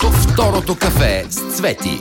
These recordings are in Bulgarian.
Второто кафе с Цвети.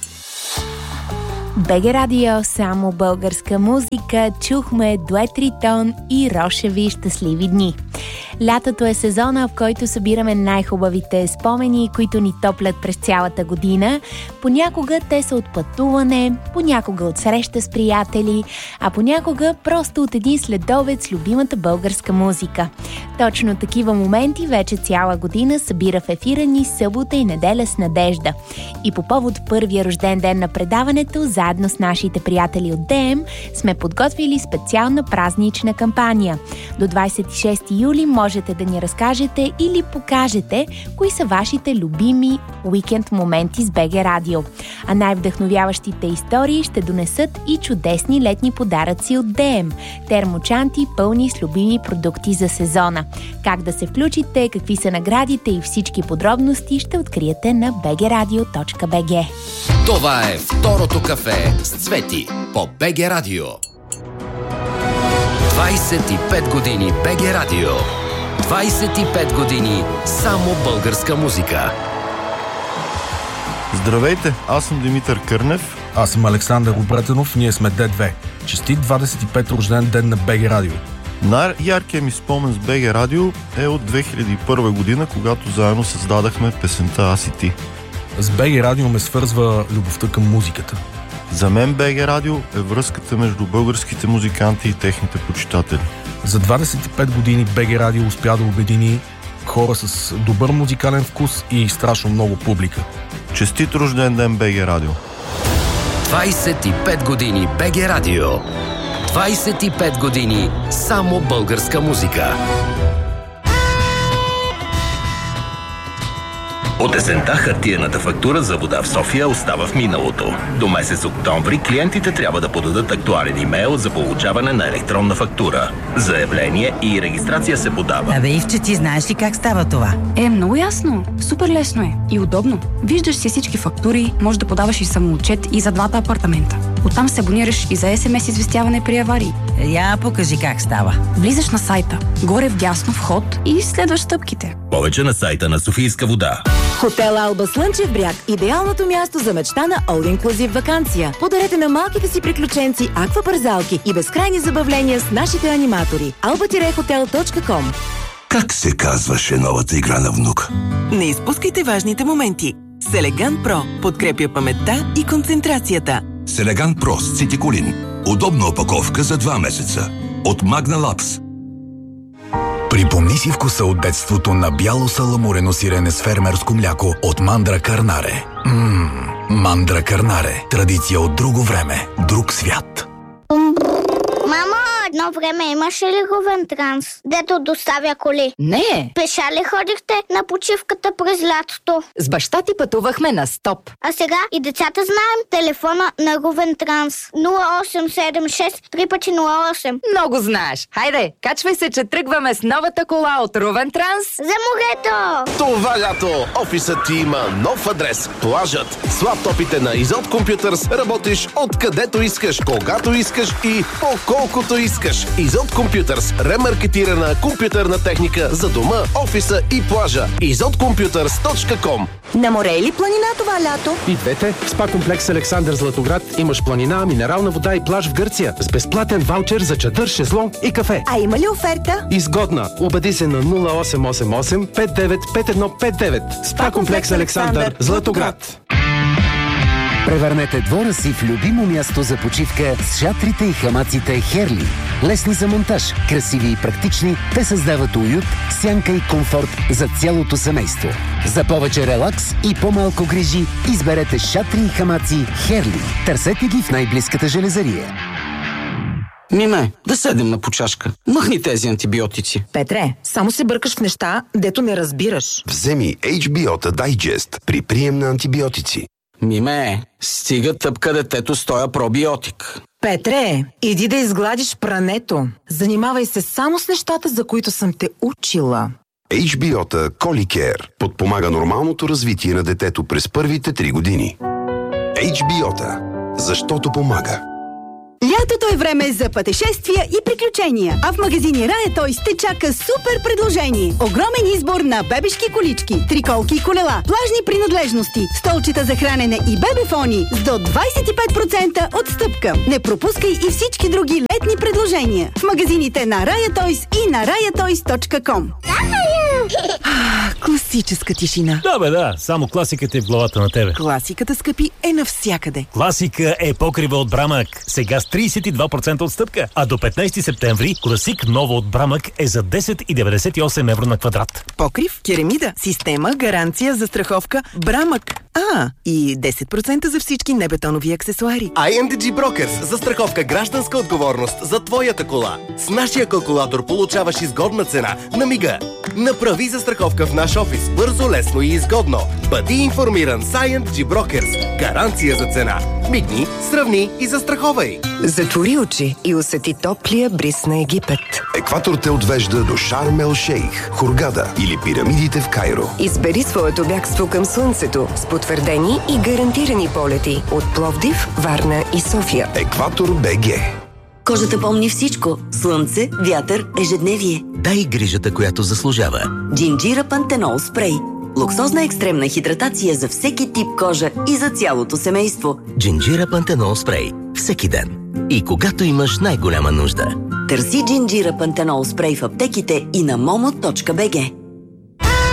БГ Радио, само българска музика. Чухме Дует Ритон и Рошеви щастливи дни. Лятото е сезона, в който събираме най-хубавите спомени, които ни топлят през цялата година. Понякога те са от пътуване, понякога от среща с приятели, а понякога просто от един следобед с любимата българска музика. Точно такива моменти вече цяла година събира в ефира ни събота и неделя с Надежда. И по повод първия рожден ден на предаването, заедно с нашите приятели от ДМ, сме подготвили специална празнична кампания. До 26 юли можете да ни разкажете или покажете кои са вашите любими уикенд моменти с БГ Радио. А най-вдъхновяващите истории ще донесат и чудесни летни подаръци от ДМ. Термочанти пълни с любими продукти за сезона. Как да се включите, какви са наградите и всички подробности ще откриете на bgradio.bg. Това е Второто кафе с Цвети по БГ Радио. 25 години БГ Радио. 25 години само българска музика. Здравейте, аз съм Димитър Кърнев. Аз съм Александър Обретенов, ние сме Д2. Честит 25 рожден ден на БГ Радио. Най-яркият ми спомен с БГ Радио е от 2001 година, когато заедно създадахме песента Аз и ти. С БГ Радио ме свързва любовта към музиката. За мен БГ Радио е връзката между българските музиканти и техните почитатели. За 25 години БГ Радио успя да обедини хора с добър музикален вкус и страшно много публика. Честит рожден ден, БГ Радио! 25 години БГ Радио. 25 години само българска музика. От есента хартиената фактура за вода в София остава в миналото. До месец октомври клиентите трябва да подадат актуален имейл за получаване на електронна фактура. Заявление и регистрация се подава. Абе, Ивче, ти знаеш ли как става това? Много ясно. Супер лесно е. И удобно. Виждаш си всички фактури, можеш да подаваш и самоотчет и за двата апартамента. Оттам се абонираш и за СМС известяване при аварии. Я покажи как става. Влизаш на сайта, горе вдясно вход и следваш стъпките. Повече на сайта на Софийска вода. Хотел Алба Слънчев бряг – идеалното място за мечтана all-inclusive ваканция. Подарете на малките си приключенци аквапарзалки и безкрайни забавления с нашите аниматори. alba-hotel.com. Как се казваше новата игра на внук? Не изпускайте важните моменти. Селеган Про подкрепя паметта и концентрацията. Селеган Про с цитиколин. Удобна опаковка за 2 месеца. От Magna Labs. Припомни си вкуса от детството на бяло саламурено сирене с фермерско мляко от Мандра Карнаре. Мандра Карнаре. Традиция от друго време, друг свят. Мамо, едно време имаше ли Ровентранс, дето доставя коли? Не. Пеша ли ходихте на почивката през лятото? С баща ти пътувахме на стоп. А сега и децата знаем телефона на Ровентранс. 0876 3x08. Много знаеш. Хайде, качвай се, че тръгваме с новата кола от Ровентранс. За морето! Това лято офисът ти има нов адрес. Плажът. С лаптопите на Изот Computers работиш откъдето искаш, когато искаш и по колкото искаш. Изот Computers. Ремаркетирана компютърна техника за дома, офиса и плажа. izotcomputers.com. На море или планина това лято? И двете. В спа комплекс Александър Златоград имаш планина, минерална вода и плаж в Гърция с безплатен ваучер за чадър, шезлонг и кафе. А има ли оферта? Изгодна. Убеди се на 0888 595159. Спа комплекс Александър Златоград. Превърнете двора си в любимо място за почивка с шатрите и хамаците Херли. Лесни за монтаж, красиви и практични, те създават уют, сянка и комфорт за цялото семейство. За повече релакс и по-малко грижи, изберете шатри и хамаци Херли. Търсете ги в най-близката железария. Миме, да седем на почашка. Махни тези антибиотици. Петре, само се бъркаш в неща, дето не разбираш. Вземи HBO Digest при прием на антибиотици. Миме, стига тъпка детето с тоя пробиотик. Петре, иди да изгладиш прането. Занимавай се само с нещата, за които съм те учила. HBO Colicare подпомага нормалното развитие на детето през първите 3 години. HBO, защото помага. Лятото е време за пътешествия и приключения, а в магазини Рая Тойс те чака супер предложение. Огромен избор на бебешки колички, триколки и колела, плажни принадлежности, столчета за хранене и бебефони с до 25% отстъпка. Не пропускай и всички други летни предложения в магазините на Рая Тойс и на rayatoys.com. Класическа тишина. Да, само класиката е в главата на тебе. Класиката, скъпи, е навсякъде. Класика е покрива от Брамък. Сега с 32% отстъпка. А до 15 септември класик ново от Брамък е за 10,98 евро на квадрат. Покрив, керамида, система, гаранция, застраховка, Брамък. И 10% за всички небетонови аксесуари. INDG Brokers. Застраховка гражданска отговорност за твоята кола. С нашия калкулатор получаваш изгодна цена на мига. Направи застраховка в наш офис. Бързо, лесно и изгодно. Бъди информиран с INDG Brokers. Гаранция за цена. Мигни, сравни и застраховай. Затвори очи и усети топлия бриз на Египет. Екватор те отвежда до Шарм ел Шейх, Хургада или пирамидите в Кайро. Избери своето бягство към слънцето с потвърдени и гарантирани полети от Пловдив, Варна и София. Екватор БГ. Кожата помни всичко. Слънце, вятър, ежедневие. Дай грижата, която заслужава. Джинджира Пантенол спрей. Луксозна екстремна хидратация за всеки тип кожа и за цялото семейство. Джинджира Пантенол спрей. Всеки ден. И когато имаш най-голяма нужда. Търси Джинджира Пантенол спрей в аптеките и на momo.bg.